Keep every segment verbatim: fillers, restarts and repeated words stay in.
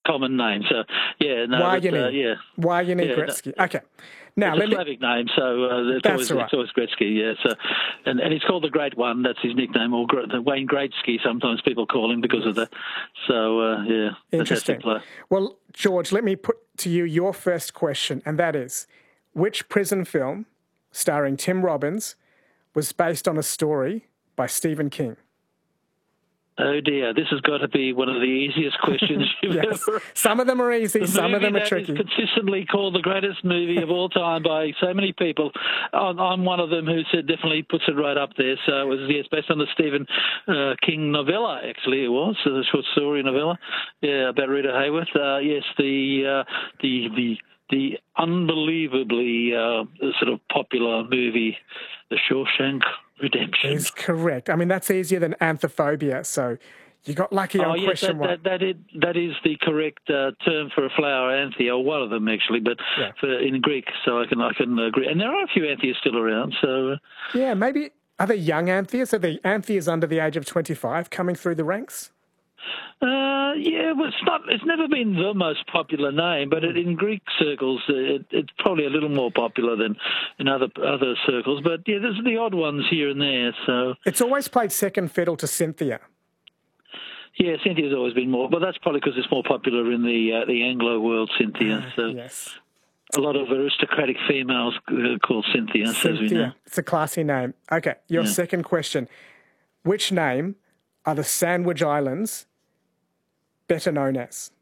common name. So, yeah, no, Why but, you need? uh, yeah. Why you need Yeah, Gretzky? Okay. Now, it's let a me... Slavic name, so uh, it's, That's always, right. it's always Gretzky, yeah. So, and, and he's called the Great One, that's his nickname, or Gre- Wayne Gretzky, sometimes people call him because of that. So, uh, yeah, Interesting. fantastic player. Well, George, let me put to you your first question, and that is, which prison film starring Tim Robbins was based on a story by Stephen King? Oh dear, this has got to be one of the easiest questions you've Yes. ever. Some of them are easy, The some of them are movie that tricky. is consistently called the greatest movie of all time by so many people. I'm, I'm one of them who said definitely puts it right up there. So it was yes, based on the Stephen uh, King novella. Actually, it was so the short story novella. Yeah, about Rita Hayworth. Uh, yes, the uh, the the. The unbelievably uh, sort of popular movie, The Shawshank Redemption. Is correct. I mean, that's easier than Anthophobia, so you got lucky Oh, on yes, question that, one. that, that, is, that is the correct uh, term for a flower, anthea, or one of them, actually, but Yeah. for, in Greek, so I can I can agree. And there are a few antheas still around, so... Uh, Yeah, maybe... Are they young antheas? Are they antheas under the age of twenty-five coming through the ranks? Uh, yeah, well, it's not. It's never been the most popular name, but it, in Greek circles, it, it's probably a little more popular than in other other circles. But yeah, there's the odd ones here and there. So It's always played second fiddle to Cynthia. yeah, Cynthia's always been more, but that's probably because it's more popular in the uh, the Anglo world. Cynthia. So Yes. a lot of aristocratic females uh, called Cynthia, as we know. Cynthia. It's a classy name. Okay, your Yeah. second question. Which name are the Sandwich Islands better known as?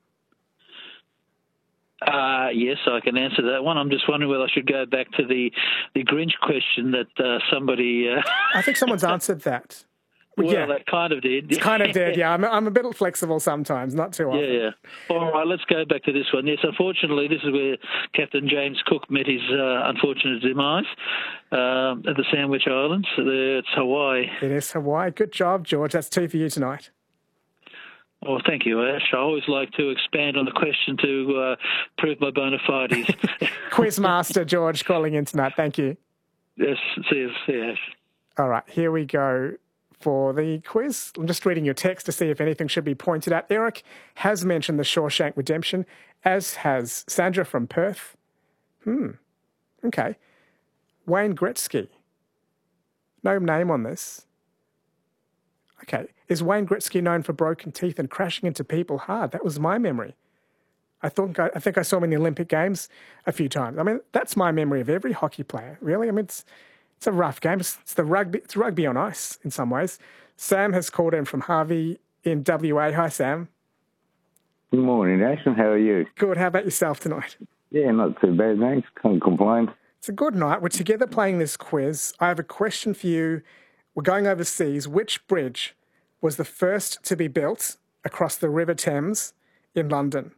Uh, yes, I can answer that one. I'm just wondering whether I should go back to the, the Grinch question that uh, somebody... Uh, I think someone's answered that. well, yeah. that kind of did. It's kind of dead, yeah. I'm, I'm a bit flexible sometimes, not too often. Yeah, yeah. All right, let's go back to this one. Yes, unfortunately, this is where Captain James Cook met his uh, unfortunate demise um, at the Sandwich Islands. It's Hawaii. It is Hawaii. Good job, George. That's two for you tonight. Oh, thank you, Ash. I always like to expand on the question to uh, prove my bona fides. Quizmaster George calling in tonight. Thank you. Yes, see you, see you, Ash. All right, here we go for the quiz. I'm just reading your text to see if anything should be pointed out. Eric has mentioned the Shawshank Redemption, as has Sandra from Perth. Hmm, okay. Wayne Gretzky. No name on this. Okay. Is Wayne Gretzky known for broken teeth and crashing into people hard? That was my memory. I think I, I think I saw him in the Olympic Games a few times. I mean, that's my memory of every hockey player, really. I mean, it's it's a rough game. It's, it's the rugby. It's rugby on ice in some ways. Sam has called in from Harvey in W A. Hi, Sam. Good morning, Ashton. How are you? Good. How about yourself tonight? Yeah, not too bad, thanks. Can't complain. It's a good night. We're together playing this quiz. I have a question for you. We're going overseas. Which bridge was the first to be built across the River Thames in London?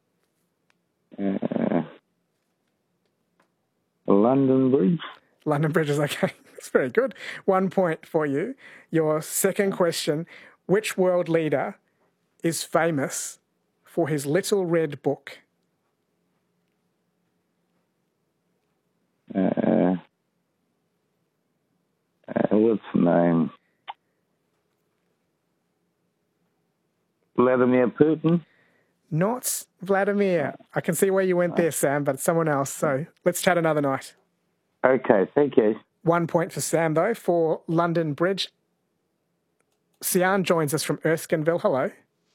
Uh, London Bridge. London Bridge is okay. That's very good. One point for you. Your second question. Which world leader is famous for his little red book? Uh, uh, what's the name? Vladimir Putin? Not Vladimir. I can see where you went there, Sam, but it's someone else. So let's chat another night. Okay, thank you. One point for Sam, though, for London Bridge. Sian joins us from Erskineville. Hello.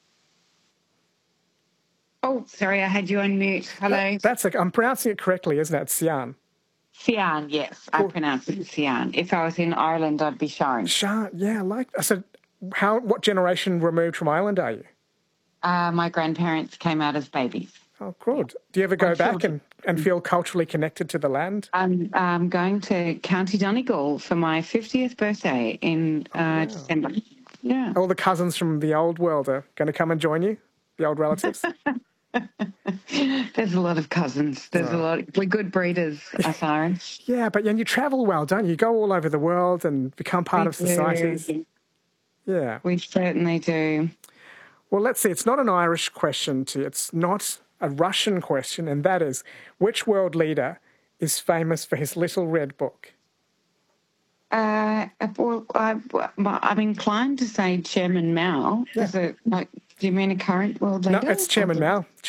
Oh, sorry, I had you on mute. Hello. That, that's like, I'm pronouncing it correctly, isn't it? Sian. Sian, yes, I pronounce it Sian. If I was in Ireland, I'd be Sharon. Sharon, yeah, I like I said, how, what generation removed from Ireland are you? Uh, my grandparents came out as babies. Oh, good. Do you ever go My back children. and, and feel culturally connected to the land? I'm um, going to County Donegal for my fiftieth birthday in uh, Oh, wow. December. Yeah. All the cousins from the old world are going to come and join you, the old relatives? There's a lot of cousins. There's Oh. a lot. We're good breeders, us Irish. Yeah, but and you travel well, don't you? You go all over the world and become part We of societies. do. Yeah. We certainly do. Well, let's see. It's not an Irish question to you. It's not a Russian question, and that is, which world leader is famous for his little red book? Uh, well, I, I'm inclined to say Chairman Mao. Yeah. Is it like? Do you mean a current world No, leader? it's Chairman Mao.